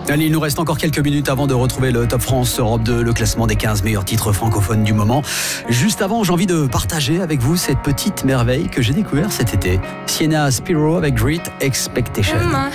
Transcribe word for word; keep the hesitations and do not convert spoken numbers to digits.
Allez, il nous reste encore quelques minutes avant de retrouver le Top France Europe deux, le classement des quinze meilleurs titres francophones du moment. Juste avant, j'ai envie de partager avec vous cette petite merveille que j'ai découverte cet été. Sienna Spiro avec Great Expectation. In my